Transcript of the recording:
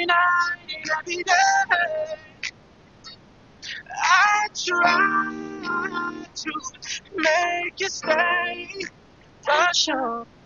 night, every day. I try to make you stay, for sure.